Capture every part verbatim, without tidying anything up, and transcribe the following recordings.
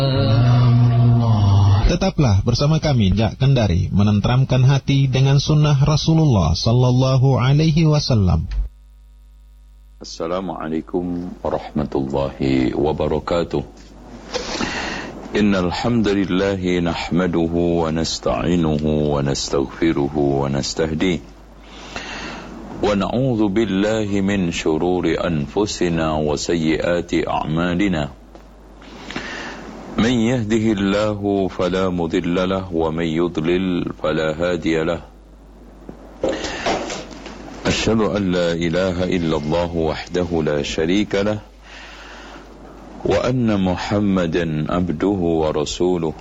Tetaplah bersama kami Jak Kendari menenteramkan hati dengan sunnah Rasulullah sallallahu alaihi wasallam. Assalamualaikum warahmatullahi wabarakatuh. Innal hamdalillah nahmaduhu wa nasta'inuhu wa nastaghfiruhu wa nastahdihi wa na'udzu billahi min shururi anfusina wa sayyiati a'malina. من يهده الله فلا مضل له ومن يضلل فلا هادي له أشهد أن لا إله إلا الله وحده لا شريك له وأن محمدا عبده ورسوله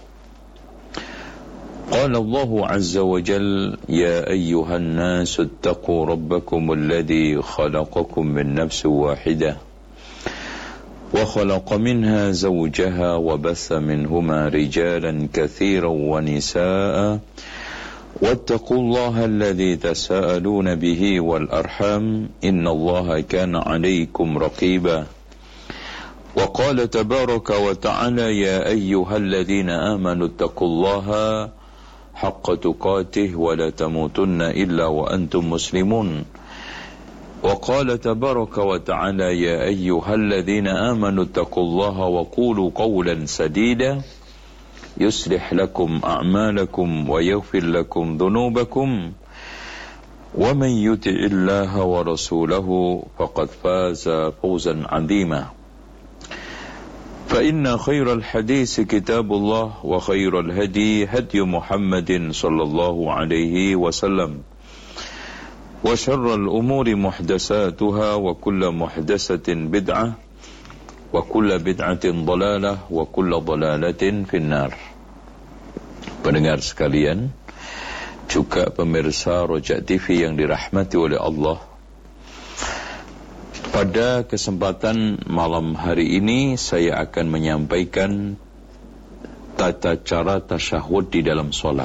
قال الله عز وجل يا أيها الناس اتقوا ربكم الذي خلقكم من نفس واحدة وخلق منها زوجها وبث منهما رجالا كثيرا ونساء واتقوا الله الذي تساءلون به والأرحام إن الله كان عليكم رقيبا وقال تبارك وتعالى يا أيها الذين آمنوا اتقوا الله حق تقاته ولا تموتن إلا وأنتم مسلمون وقال تبارك وتعالى يا أيها الذين آمنوا اتقوا الله وقولوا قولا سديدا يصلح لكم أعمالكم ويغفر لكم ذنوبكم ومن يطع الله ورسوله فقد فاز فوزا عظيما فإن خير الحديث كتاب الله وخير الهدي هدي محمد صلى الله عليه وسلم وشر الأمور محدثاتها وكل محدثة بدعة وكل بدعة ضلالة وكل ضلالة في النار. Pendengar sekalian, juga pemirsa Rojak T V yang dirahmati oleh Allah, pada kesempatan malam hari ini saya akan menyampaikan tata cara tasyahud di dalam solat.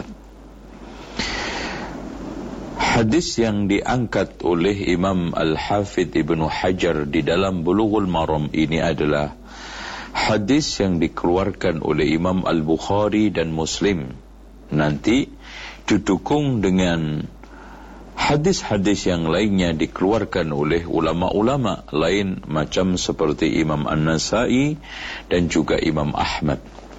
Hadis yang diangkat oleh Imam Al-Hafidh Ibnu Hajar di dalam Bulughul Maram ini adalah hadis yang dikeluarkan oleh Imam Al-Bukhari dan Muslim. Nanti didukung dengan hadis-hadis yang lainnya dikeluarkan oleh ulama-ulama lain macam seperti Imam An-Nasai dan juga Imam Ahmad.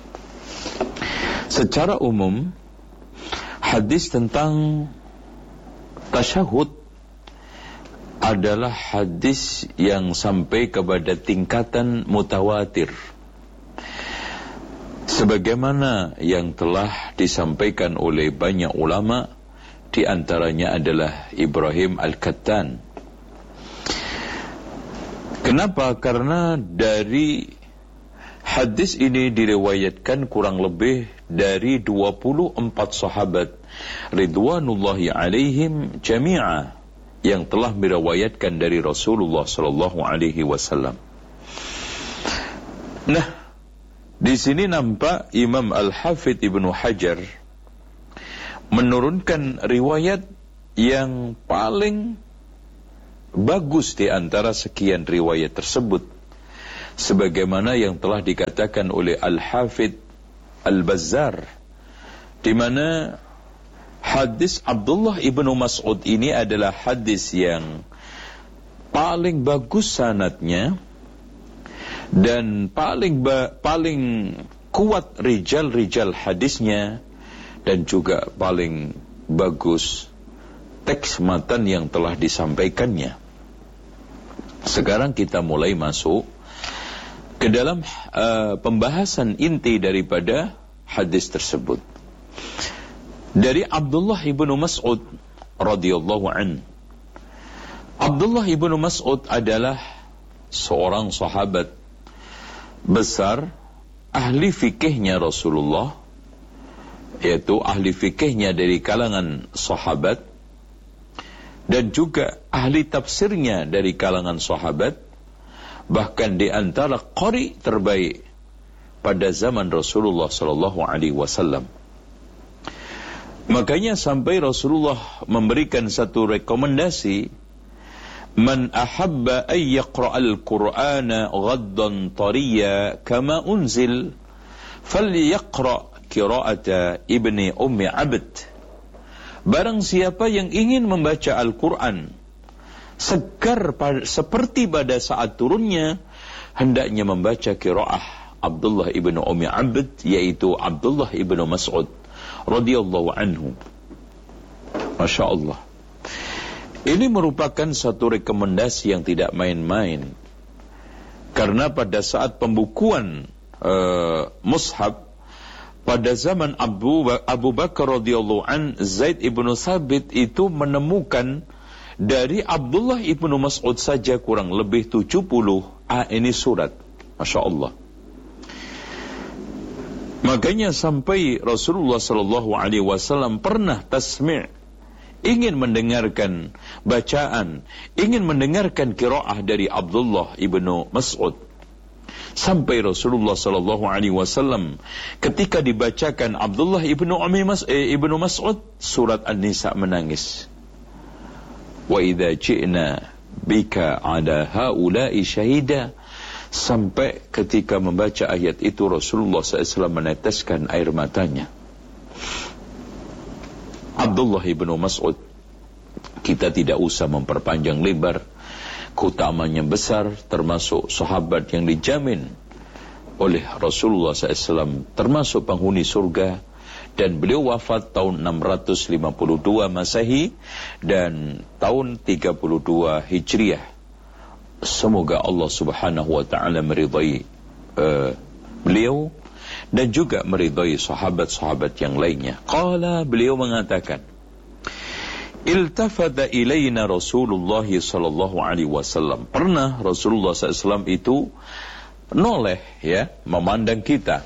Secara umum, hadis tentang tasyahud adalah hadis yang sampai kepada tingkatan mutawatir, sebagaimana yang telah disampaikan oleh banyak ulama, di antaranya adalah Ibrahim Al-Kattan. Kenapa? Karena dari hadis ini diriwayatkan kurang lebih dari dua puluh empat sahabat ridwanullahi alaihim jami'a yang telah meriwayatkan dari Rasulullah sallallahu alaihi wasallam. Nah, di sini nampak Imam Al-Hafidh Ibnu Hajar menurunkan riwayat yang paling bagus di antara sekian riwayat tersebut, sebagaimana yang telah dikatakan oleh Al-Hafidh Al-Bazzar, di mana hadis Abdullah ibnu Mas'ud ini adalah hadis yang paling bagus sanadnya dan paling ba- paling kuat rijal-rijal hadisnya, dan juga paling bagus teks matan yang telah disampaikannya. Sekarang kita mulai masuk ke dalam uh, pembahasan inti daripada hadis tersebut. Dari Abdullah ibnu Mas'ud radhiyallahu an. Abdullah ibnu Mas'ud adalah seorang sahabat besar, ahli fikihnya Rasulullah, yaitu ahli fikihnya dari kalangan sahabat, dan juga ahli tafsirnya dari kalangan sahabat, bahkan di antara qari terbaik pada zaman Rasulullah sallallahu alaihi wasallam. Makanya sampai Rasulullah memberikan satu rekomendasi, man ahabba ay yaqra'al Qur'ana ghaddan tariya kama unzil falyaqra qira'ata ibni ummi abd. Barang siapa yang ingin membaca Al-Quran segar seperti pada saat turunnya, hendaknya membaca qira'ah Abdullah ibnu Ummi Abd, yaitu Abdullah ibnu Mas'ud radhiyallahu anhu. Masya Allah. Ini merupakan satu rekomendasi yang tidak main-main, karena pada saat pembukuan uh, mushaf pada zaman Abu, Abu Bakar radhiyallahu an, Zaid ibnu Thabit itu menemukan dari Abdullah ibnu Mas'ud saja kurang lebih tujuh puluh ah, ini surat. Masya Allah. Makanya sampai Rasulullah sallallahu alaihi wasallam pernah tasmi', ingin mendengarkan bacaan, ingin mendengarkan qiraah dari Abdullah ibnu Mas'ud. Sampai Rasulullah sallallahu alaihi wasallam ketika dibacakan Abdullah ibnu Ummi Mas eh, ibnu Mas'ud surat An-Nisa menangis. Wa idza ji'na bika 'ala haula'i syahida. Sampai ketika membaca ayat itu Rasulullah sallallahu alaihi wasallam meneteskan air matanya. Abdullah ibnu Mas'ud, kita tidak usah memperpanjang lebar, keutamanya besar, termasuk sahabat yang dijamin oleh Rasulullah sallallahu alaihi wasallam termasuk penghuni surga, dan beliau wafat tahun enam ratus lima puluh dua Masehi dan tahun tiga puluh dua Hijriah. Semoga Allah subhanahu wa ta'ala meridai uh, beliau dan juga meridai sahabat-sahabat yang lainnya. Qala, beliau mengatakan, iltafada ilayna Rasulullah sallallahu alaihi wasallam. Pernah Rasulullah sallallahu alaihi wasallam itu noleh, ya, memandang kita.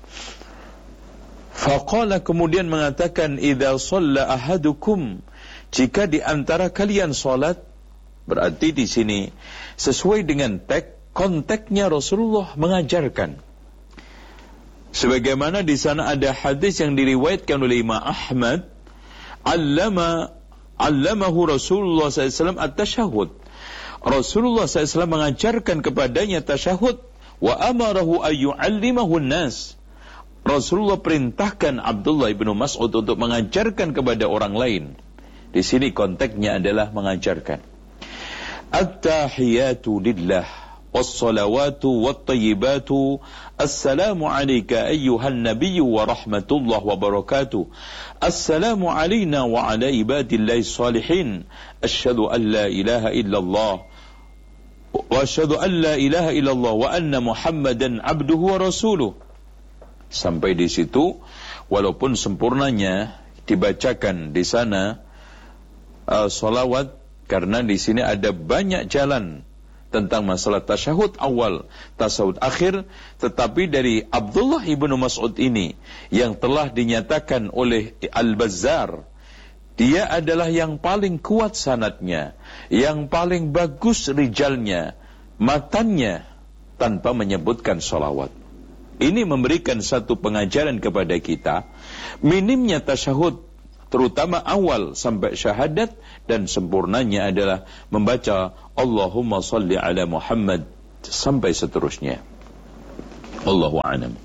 Faqala, kemudian mengatakan, idza shalla ahadukum, jika di antara kalian salat. Berarti di sini sesuai dengan teks, konteksnya Rasulullah mengajarkan. Sebagaimana di sana ada hadis yang diriwayatkan oleh Imam Ahmad, allama allamahu Rasulullah sallallahu alaihi wasallam at-tasyahud. Rasulullah sallallahu alaihi wasallam mengajarkan kepadanya tasyahud, wa amarahu ay yu'allimahu an-nas. Rasulullah perintahkan Abdullah ibnu Mas'ud untuk mengajarkan kepada orang lain. Di sini konteksnya adalah mengajarkan. At-tahiyatu lillah was-salawatu wat-tayyibatu assalamu alayka ayyuhan nabiyyu wa rahmatullah wa barakatuh assalamu alayna wa ala ibadillahi salihin asyhadu an la ilaha illallah wa asyhadu an la ilaha illallah wa anna muhammadan abduhu wa rasuluh. Sampai di situ, walaupun sempurnanya dibacakan di sana uh, salawat, karena di sini ada banyak jalan tentang masalah tasyahud awal, tasyahud akhir, tetapi dari Abdullah ibnu Mas'ud ini yang telah dinyatakan oleh Al-Bazzar, dia adalah yang paling kuat sanadnya, yang paling bagus rijalnya, matannya, tanpa menyebutkan sholawat. Ini memberikan satu pengajaran kepada kita, minimnya tasyahud terutama awal sampai syahadat, dan sempurnanya adalah membaca Allahumma salli ala Muhammad sampai seterusnya. Allahu a'lam.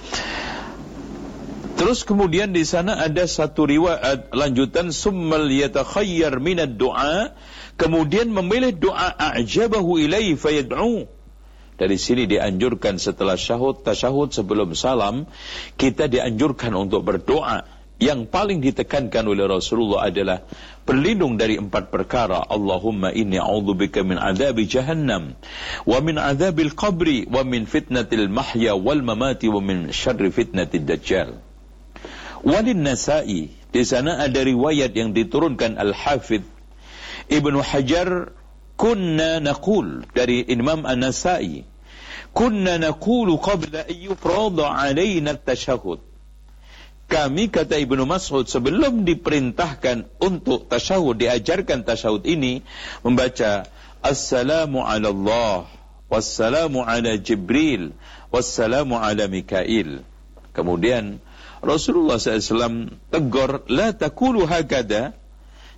Terus kemudian di sana ada satu riwayat lanjutan, summal yatakhayyar minad du'a, kemudian memilih doa a'jabahu ilaihi fayad'u. Dari sini dianjurkan setelah syahud, tasyahud sebelum salam, kita dianjurkan untuk berdoa. Yang paling ditekankan oleh Rasulullah adalah berlindung dari empat perkara. Allahumma inni a'udzubika min adzabi jahannam wa min adzabil qabri wa min fitnatil mahya wal mamati wa min syarri fitnatid dajjal. Walin Nasa'i, di sana ada riwayat yang diturunkan Al-Hafidh Ibnu Hajar, kunna naqul, dari Imam An-Nasa'i, kunna naqulu qabla an yufrada alaina at-tasyahhud. Kami, kata Ibnu Mas'ud, sebelum diperintahkan untuk tasyahud, diajarkan tasyahud ini, membaca Assalamu ala Allah, wassalamu ala Jibril, wassalamu ala Mikail. Kemudian Rasulullah sallallahu alaihi wasallam tegur, la takulu hakada,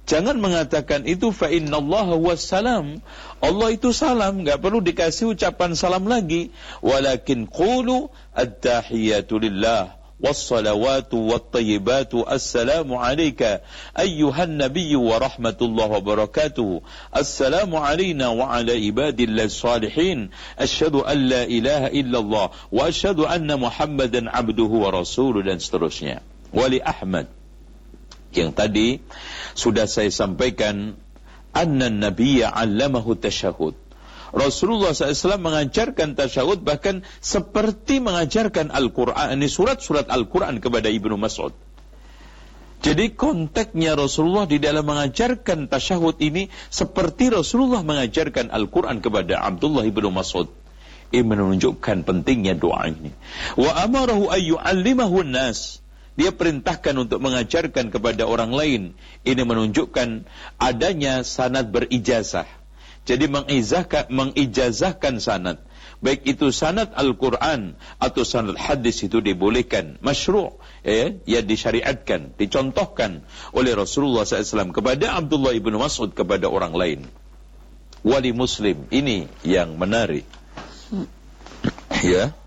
Jangan mengatakan itu fa innallaha wassalam. Allah itu salam, enggak perlu dikasih ucapan salam lagi. Walakin qulu at-tahiyatu lillah wassalawatu wattayyibatu assalamu alayka ayyuhan nabiyyu wa rahmatullahi wa barakatuh. Assalamu alayna wa ala ibadillahi salihin. Asyhadu an la ilaha illallah wa asyhadu anna Muhammadan abduhu wa rasuluhu, dan seterusnya. Wali Ahmad, yang tadi sudah saya sampaikan, anna nabiyya 'allamahu tasyahud. Rasulullah shallallahu alaihi wasallam mengajarkan tasyahud, bahkan seperti mengajarkan Al-Quran, ini surat-surat Al-Quran kepada Ibnu Mas'ud. Jadi konteksnya Rasulullah di dalam mengajarkan tasyahud ini seperti Rasulullah mengajarkan Al-Quran kepada Abdullah Ibnu Mas'ud. Ini menunjukkan pentingnya doa ini. Wa amarahu ay yu'allimahu an-nas. Dia perintahkan untuk mengajarkan kepada orang lain. Ini menunjukkan adanya sanad berijazah. Jadi mengijazahkan, mengijazahkan sanad, baik itu sanad Al-Quran atau sanad hadis, itu dibolehkan, masyru', ya, ya disyariatkan, dicontohkan oleh Rasulullah shallallahu alaihi wasallam kepada Abdullah ibnu Mas'ud kepada orang lain. Wali Muslim, ini yang menarik. Ya.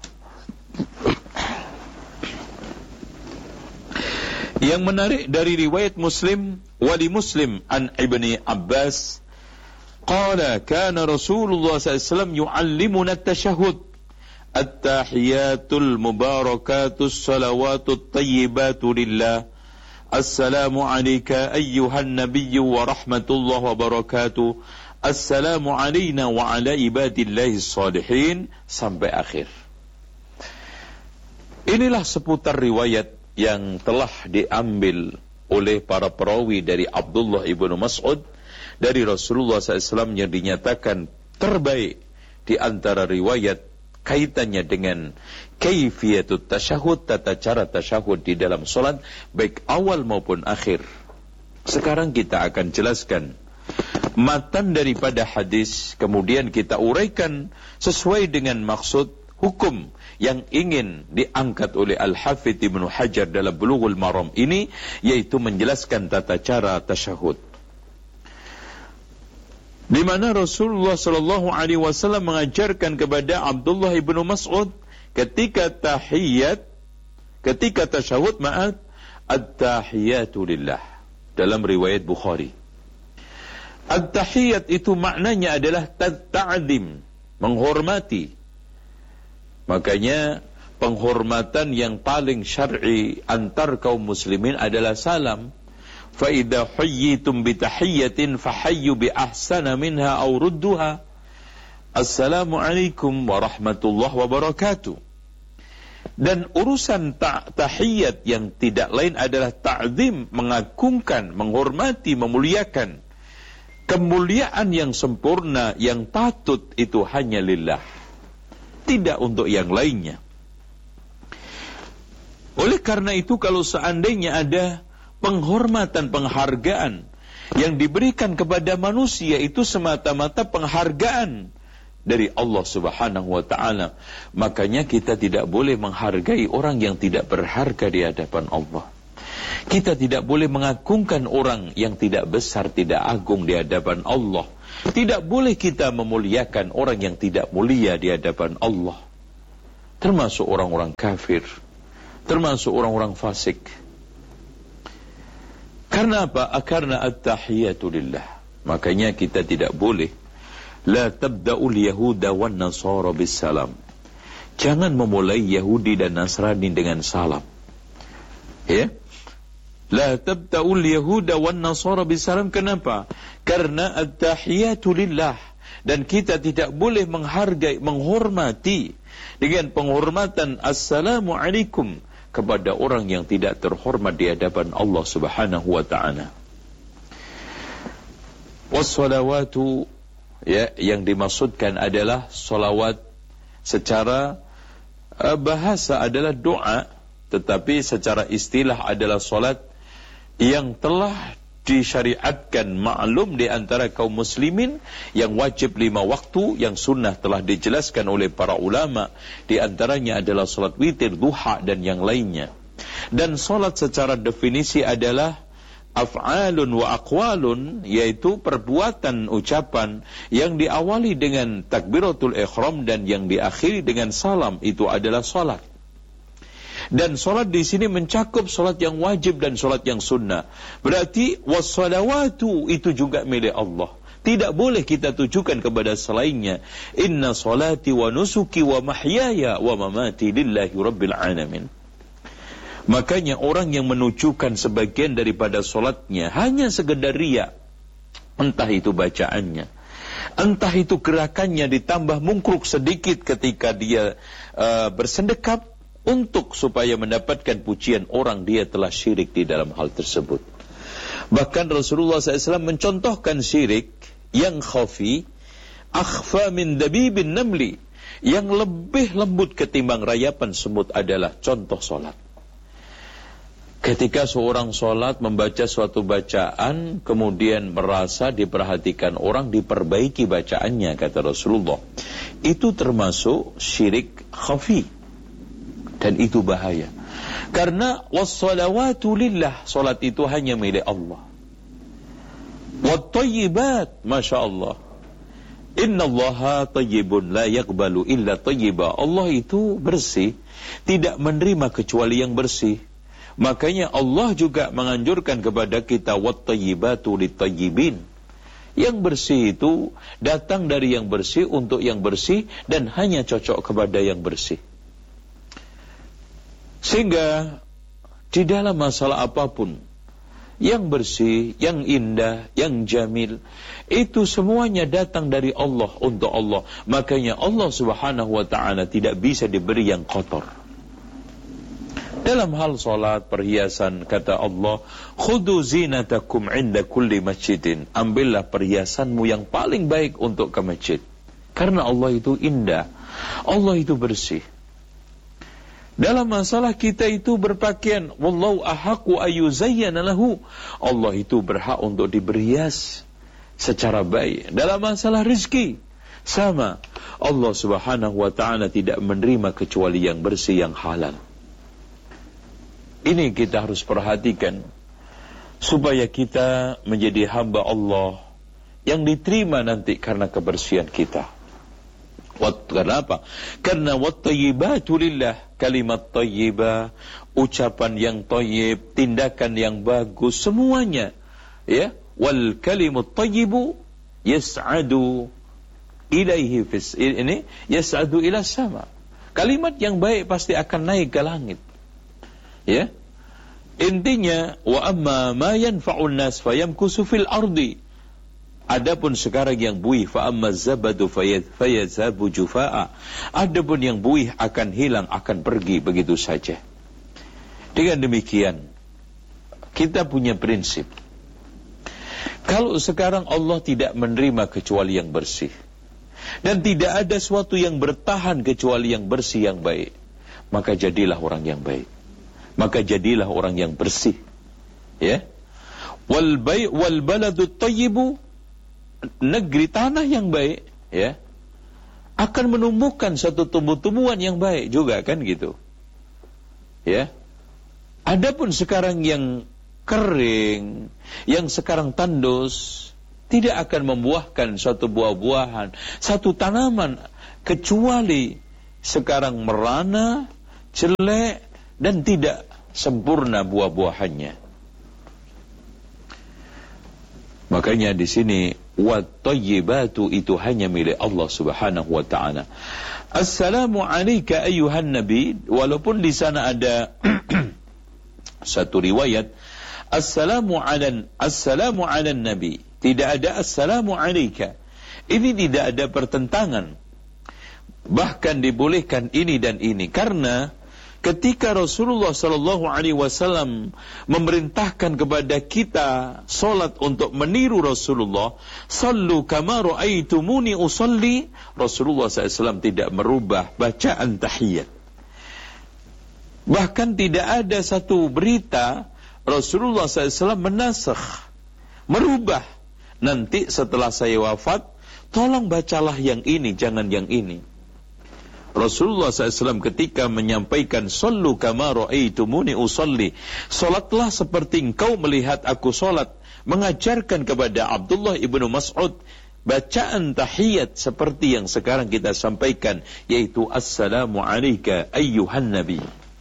Yang menarik dari riwayat Muslim, wali Muslim an Ibni Abbas, qala kana Rasulullah sallallahu alaihi wasallam yu'allimuna at-tashahhud at-tahiyatul mubarakatus salawatut tayyibatu lillah assalamu alayka ayyuhan nabiyyu wa rahmatullahi wa barakatuh assalamu alayna wa ala ibadillahi salihin, sampai akhir. Inilah seputar riwayat yang telah diambil oleh para perawi dari Abdullah ibnu Mas'ud dari Rasulullah shallallahu alaihi wasallam, yang dinyatakan terbaik di antara riwayat kaitannya dengan kaifiyatut tasyahud, tata cara tasyahud di dalam solat, baik awal maupun akhir. Sekarang kita akan jelaskan matan daripada hadis, kemudian kita uraikan sesuai dengan maksud hukum yang ingin diangkat oleh Al-Hafidh Ibnu Hajar dalam Bulughul Maram ini, yaitu menjelaskan tata cara tasyahud. Di mana Rasulullah sallallahu alaihi wasallam mengajarkan kepada Abdullah ibnu Mas'ud ketika tahiyat, ketika tasyahud, maaf, at-tahiyatu lillah, dalam riwayat Bukhari. At-tahiyat itu maknanya adalah ta'zim, menghormati. Makanya penghormatan yang paling syar'i antar kaum muslimin adalah salam. Fa idza hayyitum bi tahiyyatin fahayyu bi ahsana minha aw rudduha. Assalamu alaikum warahmatullahi wabarakatuh. Dan urusan ta- tahiyyat yang tidak lain adalah ta'zim, mengagungkan, menghormati, memuliakan. Kemuliaan yang sempurna, yang patut, itu hanya lillah, tidak untuk yang lainnya. Oleh karena itu, kalau seandainya ada penghormatan, penghargaan yang diberikan kepada manusia, itu semata-mata penghargaan dari Allah Subhanahu wa ta'ala. Makanya kita tidak boleh menghargai orang yang tidak berharga di hadapan Allah. Kita tidak boleh mengagungkan orang yang tidak besar, tidak agung di hadapan Allah. Tidak boleh kita memuliakan orang yang tidak mulia di hadapan Allah, termasuk orang-orang kafir, termasuk orang-orang fasik. Karena apa? Karena at-tahiyatu lillah. Makanya kita tidak boleh, la tabda'ul yahuda wan nasara bis salam. Jangan memulai Yahudi dan Nasrani dengan salam. Ya? La tabda'ul yahuda wan nasara bis salam. Kenapa? Karena at-tahiyatu lillah, dan kita tidak boleh menghargai, menghormati dengan penghormatan assalamu alaikum kepada orang yang tidak terhormat di hadapan Allah Subhanahu wa ta'ala. Wassalawatu, ya, yang dimaksudkan adalah salawat secara uh, bahasa adalah doa, tetapi secara istilah adalah salat yang telah disyariatkan, maklum di antara kaum muslimin, yang wajib lima waktu, yang sunnah telah dijelaskan oleh para ulama, di antaranya adalah salat witir, duha, dan yang lainnya. Dan salat secara definisi adalah af'alun wa aqwalun, yaitu perbuatan ucapan yang diawali dengan takbiratul ihram dan yang diakhiri dengan salam, itu adalah salat. Dan salat di sini mencakup salat yang wajib dan salat yang sunnah. Berarti wassalawatu itu juga milik Allah. Tidak boleh kita tujukan kepada selainnya. Inna salati wa nusuki wa mahyaya wa mamati lillahi rabbil alamin. Makanya orang yang menujukan sebagian daripada solatnya hanya sekedar riya, entah itu bacaannya, entah itu gerakannya ditambah mungkruk sedikit ketika dia uh, bersendekap untuk supaya mendapatkan pujian orang, dia telah syirik di dalam hal tersebut. Bahkan Rasulullah shallallahu alaihi wasallam mencontohkan syirik yang khafi, akhfa min dabibin namli, yang lebih lembut ketimbang rayapan semut adalah contoh solat. Ketika seorang sholat membaca suatu bacaan, kemudian merasa diperhatikan orang, diperbaiki bacaannya, kata Rasulullah, itu termasuk syirik khafi, dan itu bahaya. Karena wassalawatu lillah, sholat itu hanya milik Allah. Wattayyibat, masya Allah, inna allaha tayyibun la yaqbalu illa tayyiba. Allah itu bersih, tidak menerima kecuali yang bersih. Makanya Allah juga menganjurkan kepada kita wattayyibatu litayyibin. Yang bersih itu datang dari yang bersih untuk yang bersih dan hanya cocok kepada yang bersih. Sehingga di dalam masalah apapun, yang bersih, yang indah, yang jamil, itu semuanya datang dari Allah untuk Allah. Makanya Allah Subhanahu wa ta'ala tidak bisa diberi yang kotor. Dalam hal solat, perhiasan, kata Allah, khudu zinatakum inda kulli masjidin. Ambillah perhiasanmu yang paling baik untuk ke masjid. Karena Allah itu indah, Allah itu bersih. Dalam masalah kita itu berpakaian, wallahu ahaqqu ayyuzayyana lahu. Allah itu berhak untuk diberias secara baik. Dalam masalah rezeki, sama. Allah Subhanahu wa ta'ala tidak menerima kecuali yang bersih, yang halal. Ini kita harus perhatikan supaya kita menjadi hamba Allah yang diterima nanti karena kebersihan kita. Wat, kenapa? Karena wattayyibatu lillah, kalimat tayyibah, ucapan yang tayyib, tindakan yang bagus, semuanya, ya, wal kalimut tayyibu yas'adu ilaihi fis, ini yas'adu ila sama. Kalimat yang baik pasti akan naik ke langit. Ya, intinya wa amma ma yanfa'un nas fayamkusu fil ardi. Adapun sekarang yang buih, fa amma zabadu fayazabu jufaa. Adapun yang buih akan hilang, akan pergi begitu saja. Dengan demikian, kita punya prinsip. Kalau sekarang Allah tidak menerima kecuali yang bersih, dan tidak ada sesuatu yang bertahan kecuali yang bersih, yang baik, maka jadilah orang yang baik. Maka jadilah orang yang bersih, ya. Wal bay wal baladu thayyibu, negeri tanah yang baik, ya, akan menumbuhkan satu tumbuh-tumbuhan yang baik juga, kan gitu, ya. Adapun sekarang yang kering, yang sekarang tandus, tidak akan membuahkan suatu buah-buahan, satu tanaman, kecuali sekarang merana, jelek, dan tidak sempurna buah-buahannya. Makanya di sini wat-tayyibatu itu hanya milik Allah Subhanahu wa ta'ala. Assalamu alayka ayyuhan nabi, walaupun di sana ada satu riwayat assalamu ala assalamu ala nabi, tidak ada assalamu alayka. Ini tidak ada pertentangan. Bahkan dibolehkan ini dan ini, karena ketika Rasulullah sallallahu alaihi wasallam memerintahkan kepada kita salat untuk meniru Rasulullah, sallu kama ra'aitumuni usalli, Rasulullah sallallahu alaihi wasallam tidak merubah bacaan tahiyat. Bahkan tidak ada satu berita Rasulullah sallallahu alaihi wasallam menasakh, merubah, nanti setelah saya wafat tolong bacalah yang ini, jangan yang ini. Rasulullah sallallahu alaihi wasallam ketika menyampaikan sallu kama ra'aitumuni usalli, salatlah seperti engkau melihat aku salat, mengajarkan kepada Abdullah ibnu Mas'ud bacaan tahiyat seperti yang sekarang kita sampaikan, yaitu assalamu alayka ayyuhan nabi.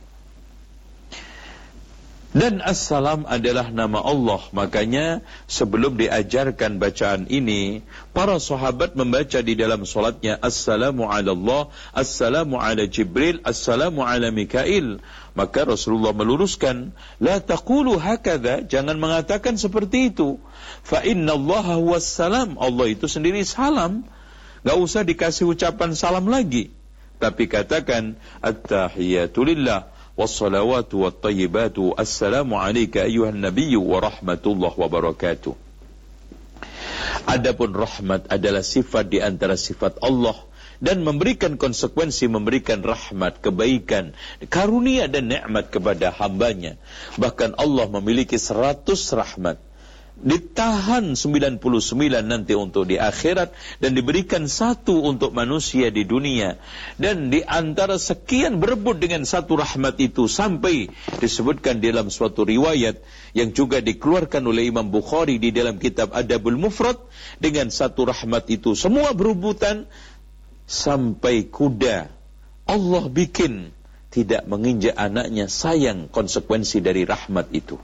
Dan assalam adalah nama Allah. Makanya sebelum diajarkan bacaan ini, para sahabat membaca di dalam solatnya assalamu ala Allah, assalamu ala Jibril, assalamu ala Mikail. Maka Rasulullah meluruskan, la taqulu hakadha, jangan mengatakan seperti itu. Fa inna Allah huwas salam, Allah itu sendiri salam. Gak usah dikasih ucapan salam lagi, tapi katakan at-tahiyatu lillah wassalawatu wattayyibatu assalamu alayka ayyuhan nabiyyu wa rahmatullah wa barakatuh. Adapun rahmat adalah sifat di antara sifat Allah, dan memberikan konsekuensi, memberikan rahmat, kebaikan, karunia dan nikmat kepada hambanya. Bahkan Allah memiliki seratus rahmat, ditahan sembilan puluh sembilan nanti untuk di akhirat, dan diberikan satu untuk manusia di dunia. Dan di antara sekian berebut dengan satu rahmat itu, sampai disebutkan dalam suatu riwayat yang juga dikeluarkan oleh Imam Bukhari di dalam kitab Adabul Mufrad, dengan satu rahmat itu semua berebutan, sampai kuda Allah bikin tidak menginjak anaknya. Sayang konsekuensi dari rahmat itu.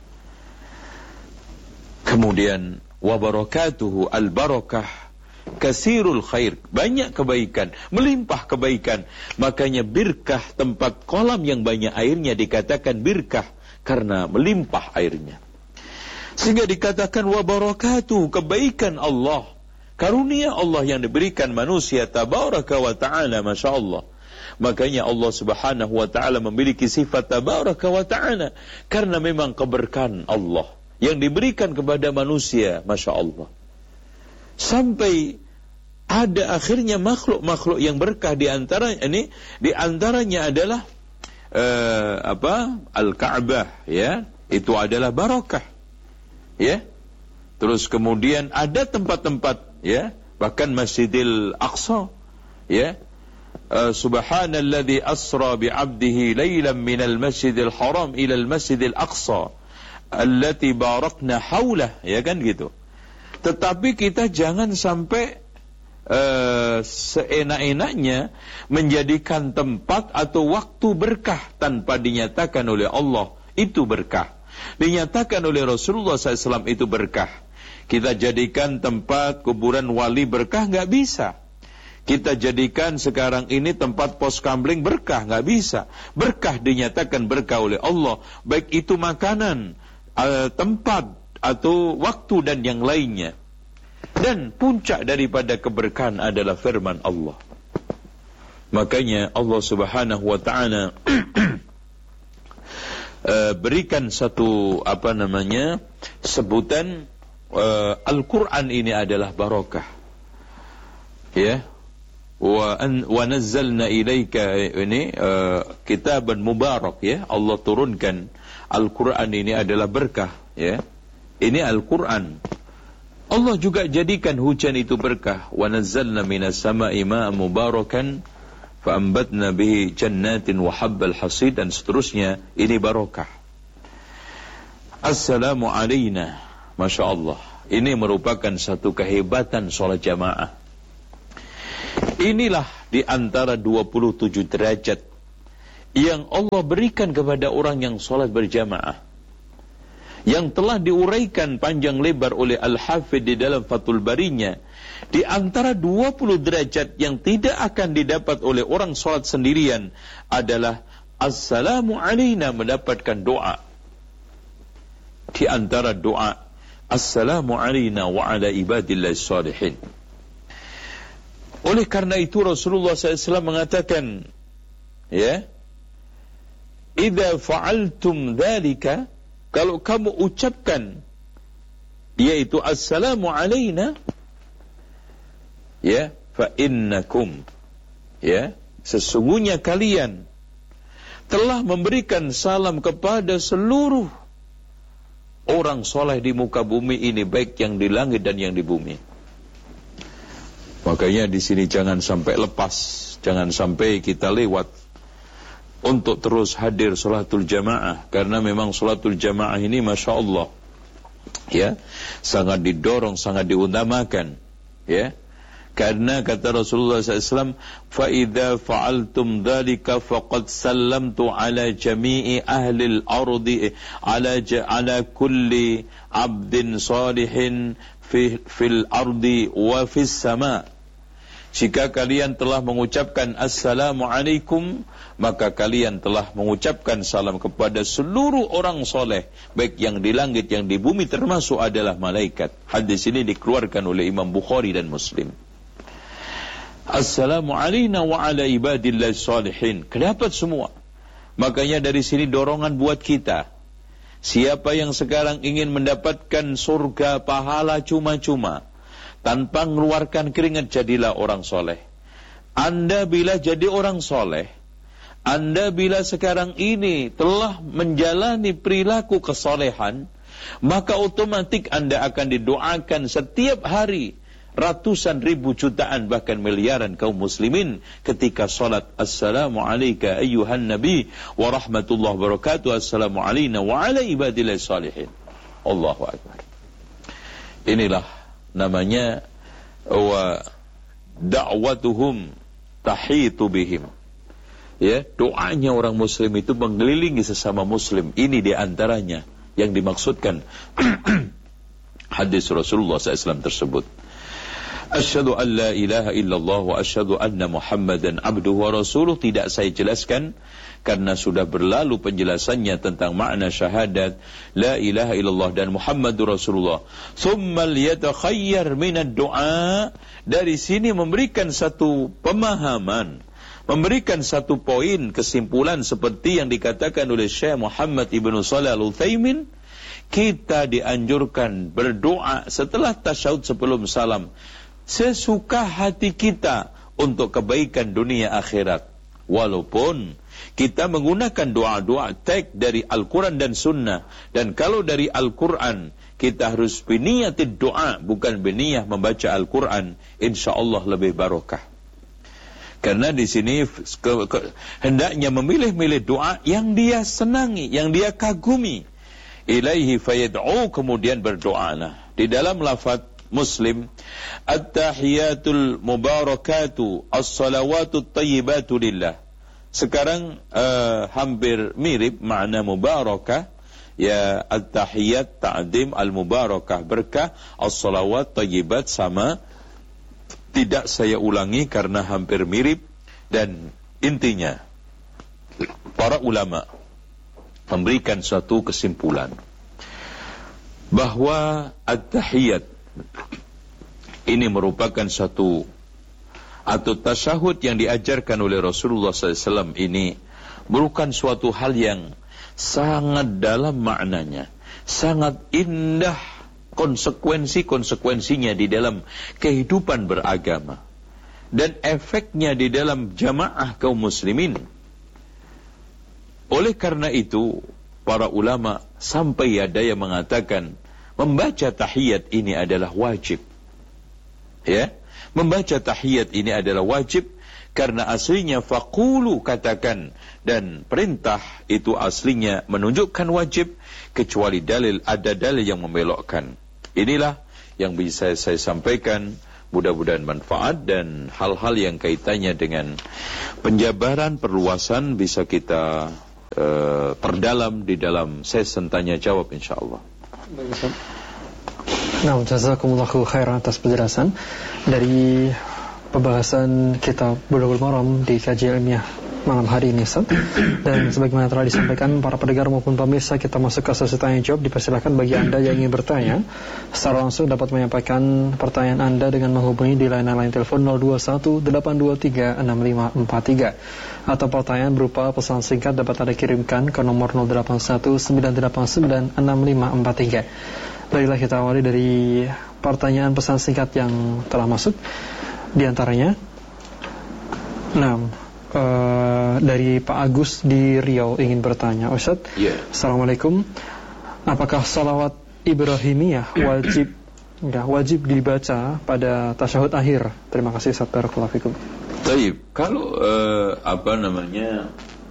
Kemudian wa barakatuhu al-barakah kasirul khair, banyak kebaikan, melimpah kebaikan. Makanya birkah, tempat kolam yang banyak airnya, dikatakan birkah karena melimpah airnya. Sehingga dikatakan wa barakatuhu, kebaikan Allah, karunia Allah yang diberikan manusia tabaraka wa ta'ala, Masya Allah. Makanya Allah subhanahu wa ta'ala memiliki sifat tabaraka wa ta'ala, karena memang keberkahan Allah yang diberikan kepada manusia, Masya Allah. Sampai ada akhirnya makhluk-makhluk yang berkah, di antara ini, di antaranya adalah uh, apa? Al-Ka'bah, ya. Itu adalah barakah. Ya. Terus kemudian ada tempat-tempat, ya, bahkan Masjidil Aqsa, ya. Uh, Subhanalladzi asra bi'abdihi laylan minal Masjidil Haram ilal Masjidil Aqsa allati barakna haulah, ya kan gitu. Tetapi kita jangan sampai uh, seenak-enaknya menjadikan tempat atau waktu berkah tanpa dinyatakan oleh Allah itu berkah, dinyatakan oleh Rasulullah sallallahu alaihi wasallam itu berkah. Kita jadikan tempat kuburan wali berkah, nggak bisa. Kita jadikan sekarang ini tempat pos kamling berkah, nggak bisa. Berkah dinyatakan berkah oleh Allah, baik itu makanan, Uh, tempat atau waktu dan yang lainnya. Dan puncak daripada keberkahan adalah firman Allah. Makanya Allah subhanahu wa ta'ala uh, berikan satu apa namanya sebutan, uh, Al-Quran ini adalah barakah, ya. Wa an wa nazzalna ilaika ini uh, kitaban mubarak, ya. Allah turunkan Al-Quran ini adalah berkah, ya. Ini Al-Quran. Allah juga jadikan hujan itu berkah. Wa nazzalna minas sama'i ma'an mubarakan fa ambatna bihi jannatin wa habbal hasid, dan seterusnya. Ini barakah. Assalamu alayna, Masya Allah. Ini merupakan satu kehebatan sholat jamaah. Inilah di antara dua puluh tujuh derajat yang Allah berikan kepada orang yang sholat berjamaah, yang telah diuraikan panjang lebar oleh Al-Hafidh di dalam Fathul Barinya. Di antara dua puluh derajat yang tidak akan didapat oleh orang sholat sendirian adalah assalamu alayna, mendapatkan doa. Di antara doa assalamu alayna wa ala ibadillahi salihin. Oleh karena itu Rasulullah sallallahu alaihi wasallam mengatakan, ya, idza fa'altum dzalika, kalau kamu ucapkan yaitu assalamu alayna, ya, fa innakum, ya, sesungguhnya kalian telah memberikan salam kepada seluruh orang soleh di muka bumi ini, baik yang di langit dan yang di bumi. Makanya di sini jangan sampai lepas, jangan sampai kita lewat untuk terus hadir sholatul jamaah, karena memang sholatul jamaah ini masya Allah ya sangat didorong, sangat diutamakan ya. Karena kata Rasulullah sallallahu alaihi wasallam, فَإِذَا فَعَلْتُمْ ذَلِكَ فَقَدْ سَلَّمْتُ عَلَى جَمِيعِ أَهْلِ الْأَرْضِ عَلَى عَلَى كُلِّ عَبْدٍ صَالِحٍ فِي فِي الْأَرْضِ وَفِي السَّمَاءِ. Jika kalian telah mengucapkan Assalamualaikum, maka kalian telah mengucapkan salam kepada seluruh orang soleh, baik yang di langit, yang di bumi, termasuk adalah malaikat. Hadis ini dikeluarkan oleh Imam Bukhari dan Muslim. Assalamu alayna wa ala ibadillah salihin. Kedapat semua. Makanya dari sini dorongan buat kita. Siapa yang sekarang ingin mendapatkan surga pahala cuma-cuma, tanpa mengeluarkan keringat, jadilah orang soleh. Anda bila jadi orang soleh, Anda bila sekarang ini telah menjalani perilaku kesolehan, maka otomatis Anda akan didoakan setiap hari ratusan ribu jutaan bahkan miliaran kaum muslimin ketika salat assalamu alayka ayyuhan nabi wa rahmatullahi wa barakatuh, assalamu alayna wa ala ibadillah salihin. Allahu akbar. Inilah namanya wa da'watuhum tahitu bihim. Ya, doanya orang muslim itu mengelilingi sesama muslim. Ini diantaranya yang dimaksudkan hadis Rasulullah sallallahu alaihi wasallam tersebut. Asyhadu an la ilaha illallah wa asyhadu anna Muhammadan abduhu wa rasuluh. Tidak saya jelaskan karena sudah berlalu penjelasannya tentang makna syahadat la ilaha illallah dan Muhammadur Rasulullah. Tsumma liyatakhayyar minad du'a. Dari sini memberikan satu pemahaman, memberikan satu poin kesimpulan seperti yang dikatakan oleh Syekh Muhammad Ibnu Shalih Al-Utsaimin. Kita dianjurkan berdoa setelah tasyahud sebelum salam sesuka hati kita untuk kebaikan dunia akhirat. Walaupun kita menggunakan doa-doa teks dari Al-Quran dan Sunnah. Dan kalau dari Al-Quran, kita harus biniatid doa, bukan biniyah membaca Al-Quran. InsyaAllah lebih barokah. Karena di sini ke, ke, hendaknya memilih-milih doa yang dia senangi, yang dia kagumi. Ilaihi fayad'u, kemudian berdoalah. Di dalam lafaz Muslim, at-tahiyatul mubarakatu as-salawatut tayyibatu lillah. Sekarang uh, hampir mirip makna mubarakah, ya at-tahiyat ta'dim, al-mubarakah berkah, as-salawat tayyibat sama. Tidak saya ulangi karena hampir mirip. Dan intinya para ulama memberikan suatu kesimpulan bahwa at-tahiyat ini merupakan satu atau tasyahud yang diajarkan oleh Rasulullah sallallahu alaihi wasallam ini merupakan suatu hal yang sangat dalam maknanya, sangat indah konsekuensi-konsekuensinya di dalam kehidupan beragama dan efeknya di dalam jamaah kaum muslimin. Oleh karena itu, para ulama sampai ada yang mengatakan membaca tahiyat ini adalah wajib. Ya, membaca tahiyat ini adalah wajib karena aslinya faqulu, katakan, dan perintah itu aslinya menunjukkan wajib kecuali dalil, ada dalil yang membelokkan. Inilah yang bisa saya sampaikan, mudah-mudahan manfaat dan hal-hal yang kaitannya dengan penjabaran perluasan bisa kita uh, perdalam di dalam sesi tanya jawab insyaallah. Nah, jazakumullahu khairan atas penjelasan dari pembahasan kitab Bulughul Maram di kajian ilmiah malam hari ini, Ustaz. Dan sebagaimana telah disampaikan para pendengar maupun pemirsa, kita masuk ke sesi tanya jawab. Dipersilakan bagi Anda yang ingin bertanya secara langsung dapat menyampaikan pertanyaan Anda dengan menghubungi di layanan line telepon nol dua satu delapan dua tiga enam lima empat tiga atau pertanyaan berupa pesan singkat dapat Anda kirimkan ke nomor nol delapan satu sembilan delapan sembilan enam lima empat tiga. Baiklah, kita awali dari pertanyaan pesan singkat yang telah masuk. Di antaranya, nah, uh, dari Pak Agus di Riau ingin bertanya, Ustaz, yeah. Assalamualaikum, apakah salawat Ibrahimiyah wajib Ya, wajib dibaca pada tasyahud akhir. Terima kasih Ustaz, barakallahu fikum. Baik, kalau uh, apa namanya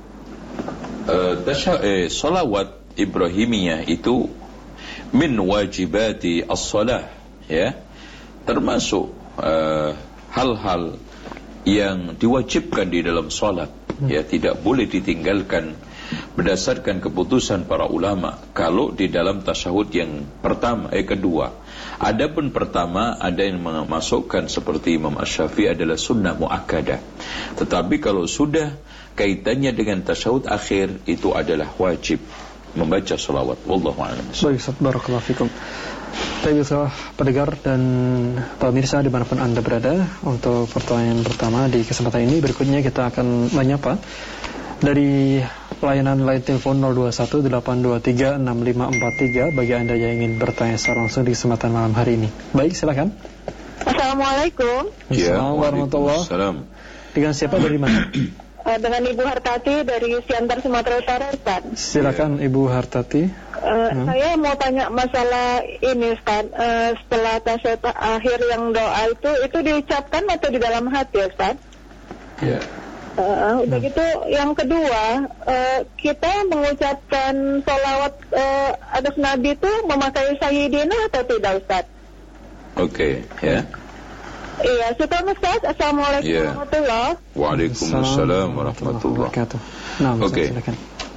uh, tasyahud eh, salawat Ibrahimiyah itu min wajibati as-salah, ya, termasuk uh, hal-hal yang diwajibkan di dalam salat, ya, tidak boleh ditinggalkan berdasarkan keputusan para ulama. Kalau di dalam tasyahud yang pertama, eh kedua, adapun pertama ada yang memasukkan seperti Imam Asy-Syafi'i adalah sunnah muakkadah. Tetapi kalau sudah kaitannya dengan tasyahud akhir itu adalah wajib membaca salawat. Wallahu a'lam. Baik, barakallahu fikum. Baik, pendengar dan pemirsa dimanapun Anda berada, untuk pertanyaan pertama di kesempatan ini, berikutnya kita akan menyapa dari layanan line telepon nol dua satu delapan dua tiga enam lima empat tiga bagi Anda yang ingin bertanya secara langsung di kesempatan malam hari ini. Baik, silakan. Assalamualaikum. Ya, Assalamualaikum warahmatullahi wabarakatuh. Dengan siapa, dari mana? Uh, dengan Ibu Hartati dari Siantar, Sumatera Utara, Ustaz. Silakan Ibu Hartati. Uh, hmm. Saya mau tanya masalah ini, Ustaz. Uh, setelah tasyahud akhir yang doa itu, itu diucapkan atau di dalam hati, Ustaz? Ya. Uh, udah gitu, yang kedua, uh, kita mengucapkan sholawat uh, atas Nabi itu memakai Sayyidina atau tidak, Ustaz? Oke, okay, ya. Iya, syukur Ustaz. Assalamualaikum yeah. warahmatullahi wabarakatuh. Waalaikumsalam warahmatullahi wabarakatuh. Nah, Oke. Okay.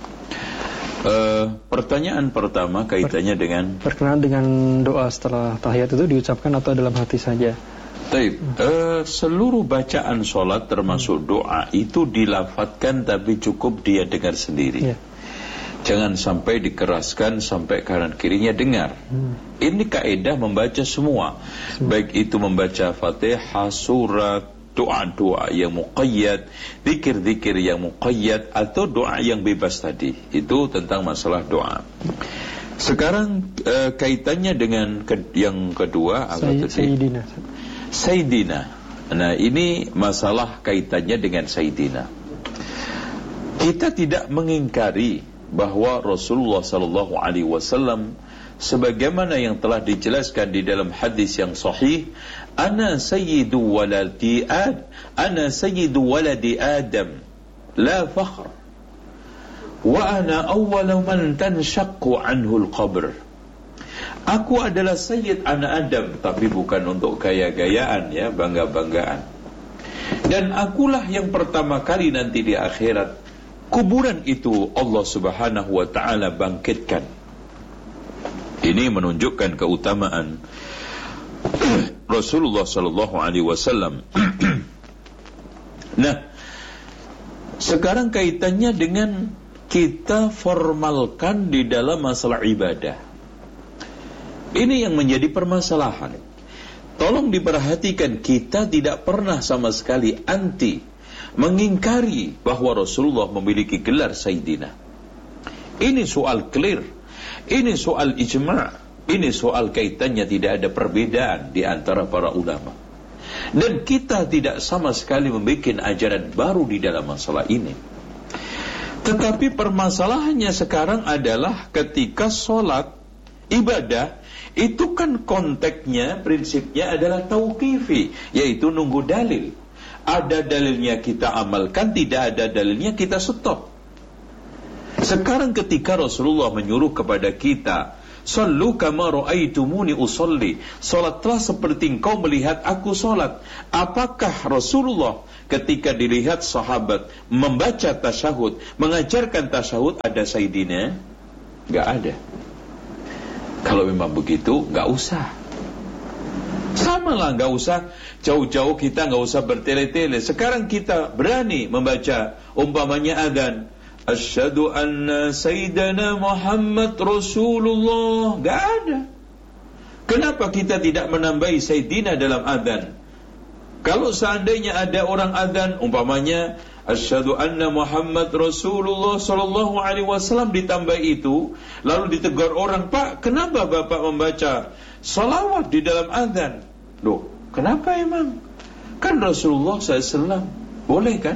Uh, pertanyaan pertama kaitannya Ber- dengan berkenaan dengan doa setelah tahiyat itu diucapkan atau dalam hati saja? Taib. Uh, seluruh bacaan solat termasuk doa itu dilafadzkan tapi cukup dia dengar sendiri. Yeah. Jangan sampai dikeraskan sampai kanan kirinya dengar. Hmm. Ini kaidah membaca semua. semua. Baik itu membaca Fatihah, surat, doa-doa yang muqayyad, zikir-zikir yang muqayyad, atau doa yang bebas tadi. Itu tentang masalah doa. Sekarang uh, kaitannya dengan ke- yang kedua apa Say- tadi? Sayyidina. Sayyidina. Nah, ini masalah kaitannya dengan Sayyidina. Kita tidak mengingkari bahwa Rasulullah sallallahu alaihi wasallam sebagaimana yang telah dijelaskan di dalam hadis yang sahih, ana sayyidu waladi ad ana sayyidu waladi adam la fakhr wa ana awwalu man tanshaqqu anhu al-qabr. Aku adalah sayyid anak Adam, tapi bukan untuk gaya-gayaan, ya, bangga-banggaan. Dan akulah yang pertama kali nanti di akhirat kuburan itu Allah Subhanahu wa taala bangkitkan. Ini menunjukkan keutamaan Rasulullah sallallahu alaihi wasallam. Nah, sekarang kaitannya dengan kita formalkan di dalam masalah ibadah. Ini yang menjadi permasalahan. Tolong diperhatikan, kita tidak pernah sama sekali anti mengingkari bahwa Rasulullah memiliki gelar Sayyidina. Ini soal clear, ini soal ijma', ini soal kaitannya tidak ada perbedaan di antara para ulama. Dan kita tidak sama sekali membuat ajaran baru di dalam masalah ini. Tetapi permasalahannya sekarang adalah ketika sholat, ibadah, itu kan konteksnya, prinsipnya adalah tauqifi, yaitu nunggu dalil. Ada dalilnya kita amalkan, tidak ada dalilnya kita stop. Sekarang ketika Rasulullah menyuruh kepada kita, sallu kama ra'aitumuni usolli, salatlah seperti engkau melihat aku salat. Apakah Rasulullah ketika dilihat sahabat membaca tasyahud, mengajarkan tasyahud ada Sayyidina? Enggak ada. Kalau memang begitu, enggak usah. Sama lah, enggak usah jauh-jauh, kita enggak usah bertele-tele. Sekarang kita berani membaca umpamanya adzan, asyhadu anna sayyidana Muhammad Rasulullah, enggak ada. Kenapa kita tidak menambahi sayyidina dalam adzan? Kalau seandainya ada orang adzan umpamanya asyhadu anna Muhammad Rasulullah sallallahu alaihi wasallam, ditambah itu, lalu ditegur orang, Pak, kenapa Bapak membaca salawat di dalam adzan? Loh, kenapa emang? Kan Rasulullah sallallahu alaihi wasallam, boleh kan?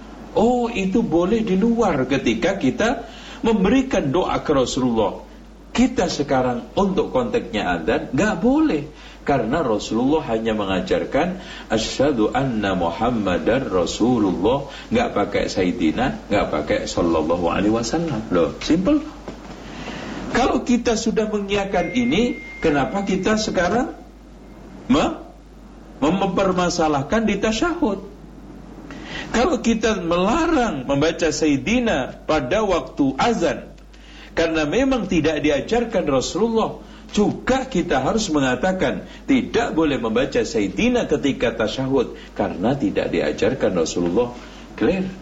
Oh, itu boleh di luar ketika kita memberikan doa ke Rasulullah. kita sekarang untuk konteksnya adzan nggak boleh, karena Rasulullah hanya mengajarkan asyhadu anna Muhammadar Rasulullah, nggak pakai sayyidina, nggak pakai sallallahu alaihi wasallam. Loh, simple. Kalau kita sudah mengiyakan ini, kenapa kita sekarang mem- mempermasalahkan di tasyahud? Kalau kita melarang membaca sayyidina pada waktu azan karena memang tidak diajarkan Rasulullah, juga kita harus mengatakan tidak boleh membaca sayyidina ketika tasyahud karena tidak diajarkan Rasulullah. Clear.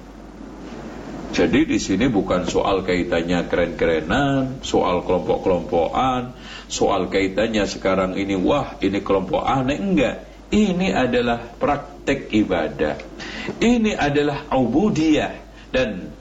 Jadi di sini bukan soal kaitannya keren-kerenan, soal kelompok-kelompokan, soal kaitannya sekarang ini wah ini kelompok aneh, enggak. Ini adalah praktek ibadah. Ini adalah ubudiyah dan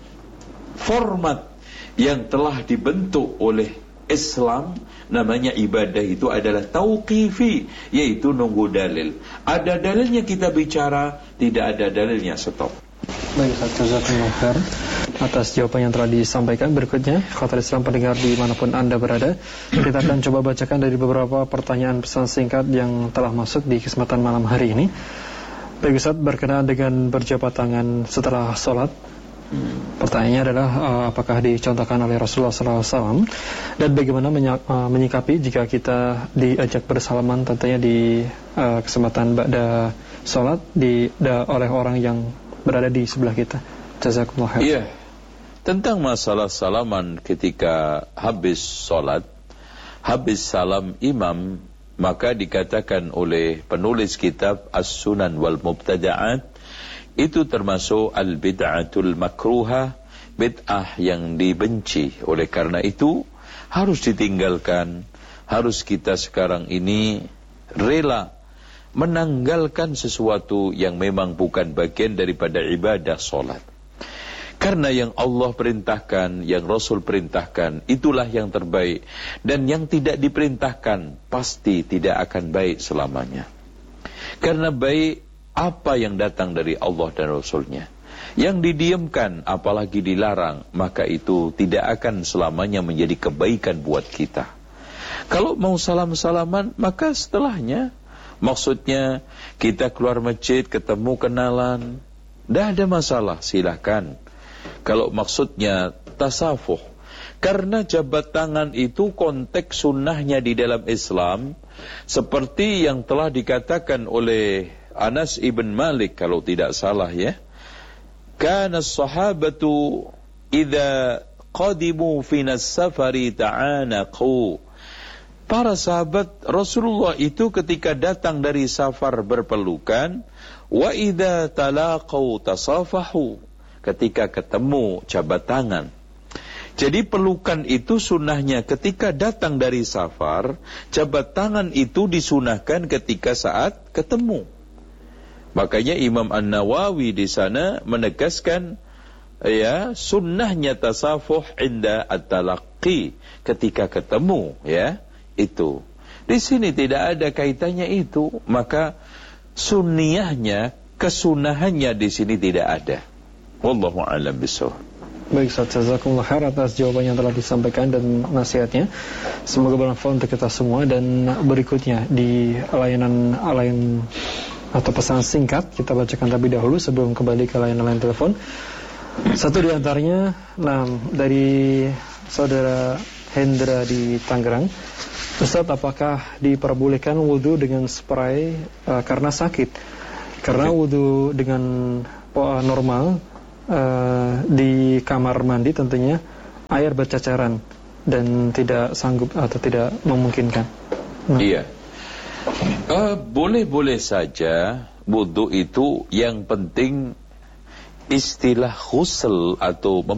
format yang telah dibentuk oleh Islam. Namanya ibadah itu adalah tauqifi, yaitu nunggu dalil. Ada dalilnya kita bicara, tidak ada dalilnya stop. Baik, jazakumullah khair atas jawaban yang telah disampaikan. Berikutnya, khawatir Islam pendengar dimanapun Anda berada, kita akan coba bacakan dari beberapa pertanyaan pesan singkat yang telah masuk di kesempatan malam hari ini. Baik Ustaz, berkenaan dengan berjabat tangan setelah sholat. Pertanyaannya adalah uh, apakah dicontohkan oleh Rasulullah shallallahu alaihi wasallam, dan bagaimana menyak, uh, menyikapi jika kita diajak bersalaman tentunya di uh, kesempatan ba'da sholat di, da, oleh orang yang berada di sebelah kita. Jazakumullah khair. Iya. Tentang masalah salaman ketika habis sholat, habis salam imam, maka dikatakan oleh penulis kitab As-Sunan wal Mubtada'at, itu termasuk al-bid'atul makruhah, bid'ah yang dibenci. Oleh karena itu harus ditinggalkan. Harus kita sekarang ini rela menanggalkan sesuatu yang memang bukan bagian daripada ibadah solat. Karena yang Allah perintahkan, yang Rasul perintahkan, itulah yang terbaik. Dan yang tidak diperintahkan pasti tidak akan baik selamanya. Karena baik apa yang datang dari Allah dan Rasulnya. Yang didiamkan apalagi dilarang, maka itu tidak akan selamanya menjadi kebaikan buat kita. Kalau mau salam-salaman, maka setelahnya, maksudnya kita keluar masjid, ketemu kenalan, tidak ada masalah, silahkan. Kalau maksudnya tasafuh, karena jabat tangan itu konteks sunnahnya di dalam Islam, seperti yang telah dikatakan oleh Anas ibn Malik kalau tidak salah ya, kana as-sahabatu idza qadimu finas safari ta'anaqu. Para sahabat Rasulullah itu ketika datang dari safar berpelukan, wa idza talaqau tasafahu, ketika ketemu jabat tangan. Jadi pelukan itu sunnahnya ketika datang dari safar, jabat tangan itu disunahkan ketika saat ketemu. Makanya Imam An-Nawawi di sana menegaskan ya sunnahnya tasafuh inda at-talaqqi, ketika ketemu ya itu. Di sini tidak ada kaitannya itu, maka sunniyahnya, kesunahannya di sini tidak ada. Wallahu a'lam bishawab. Baik Ustaz, jazakumullah khair atas jawaban yang telah disampaikan dan nasihatnya. Semoga bermanfaat untuk kita semua. Dan berikutnya di layanan lain atau pesan singkat kita bacakan terlebih dahulu sebelum kembali ke layanan-layanan telepon. Satu di antaranya, nah, dari saudara Hendra di Tangerang. Ustaz, apakah diperbolehkan wudu dengan spray uh, karena sakit? Karena wudu dengan uh, normal uh, di kamar mandi tentunya air bercacaran dan tidak sanggup atau tidak memungkinkan. Nah. Iya. Uh, boleh-boleh saja wudu itu, yang penting istilah ghusl atau